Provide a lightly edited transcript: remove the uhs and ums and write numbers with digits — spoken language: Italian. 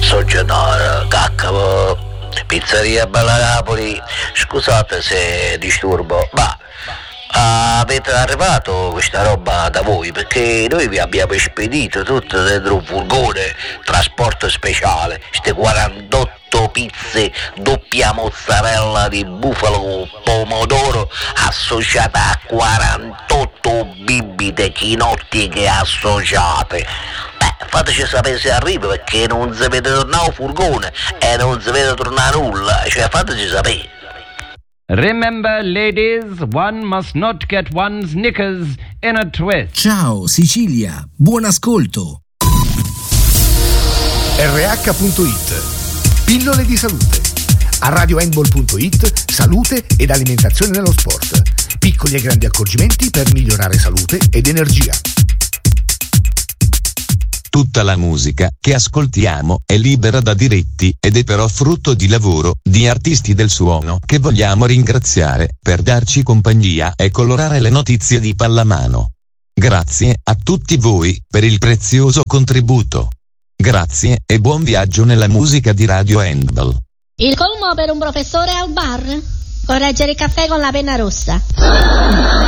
Associatore, cacca, pizzeria Bella Napoli, scusate se disturbo, ma avete arrivato questa roba da voi? Perché noi vi abbiamo spedito tutto dentro un furgone, trasporto speciale, ste 48 pizze doppia mozzarella di bufalo pomodoro associata a 48 bibite chinottiche associate. Fateci sapere se arriva, perché non si vede tornare un furgone e non si vede tornare nulla, cioè fateci sapere. Remember, ladies, one must not get one's knickers in a twist. Ciao Sicilia, buon ascolto. RH.it, pillole di salute. A radiohandball.it, salute ed alimentazione nello sport. Piccoli e grandi accorgimenti per migliorare salute ed energia. Tutta la musica che ascoltiamo è libera da diritti ed è però frutto di lavoro di artisti del suono che vogliamo ringraziare per darci compagnia e colorare le notizie di pallamano. Grazie a tutti voi per il prezioso contributo. Grazie e buon viaggio nella musica di Radio Handball. Il colmo per un professore al bar? Correggere il caffè con la penna rossa.